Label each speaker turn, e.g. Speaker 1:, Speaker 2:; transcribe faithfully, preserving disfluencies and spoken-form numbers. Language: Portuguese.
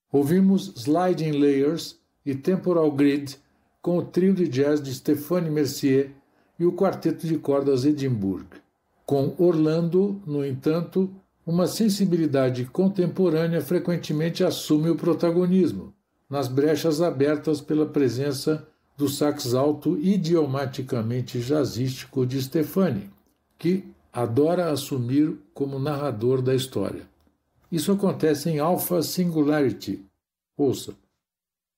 Speaker 1: Ouvimos Sliding Layers e Temporal Grid com o trio de jazz de Stéphane Mercier e o quarteto de cordas Edinburgh. Com Orlando, no entanto, uma sensibilidade contemporânea frequentemente assume o protagonismo, nas brechas abertas pela presença do sax alto idiomaticamente jazzístico de Stéphane, que adora assumir como narrador da história. Isso acontece em Alpha Singularity. Ouça.